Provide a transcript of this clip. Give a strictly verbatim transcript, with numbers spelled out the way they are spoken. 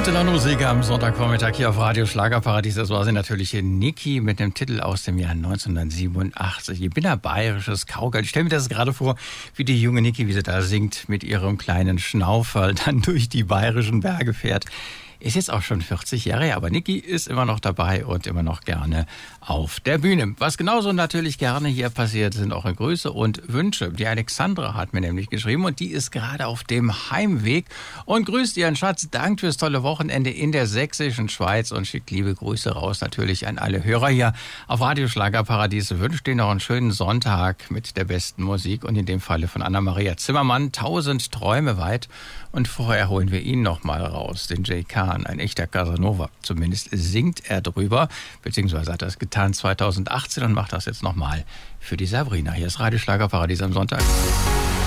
Gute Musik am Sonntagvormittag hier auf Radio Schlagerparadies. Das war sie natürlich Niki mit dem Titel aus dem Jahr neunzehnhundertsiebenundachtzig. Ich bin ein bayerisches Cowgirl. Ich stelle mir das gerade vor, wie die junge Niki, wie sie da singt, mit ihrem kleinen Schnauferl dann durch die bayerischen Berge fährt. Ist jetzt auch schon vierzig Jahre, aber Niki ist immer noch dabei und immer noch gerne auf der Bühne. Was genauso natürlich gerne hier passiert, sind auch Grüße und Wünsche. Die Alexandra hat mir nämlich geschrieben und die ist gerade auf dem Heimweg und grüßt ihren Schatz, dankt fürs tolle Wochenende in der sächsischen Schweiz und schickt liebe Grüße raus natürlich an alle Hörer hier auf Radio Schlagerparadies. Wünscht Ihnen noch einen schönen Sonntag mit der besten Musik und in dem Falle von Anna-Maria Zimmermann, Tausend Träume weit. Und vorher holen wir ihn noch mal raus, den Jay Kahn, ein echter Casanova. Zumindest singt er drüber, beziehungsweise hat er es getan zweitausendachtzehn und macht das jetzt noch mal für die Sabrina. Hier ist Radio Schlagerparadies am Sonntag.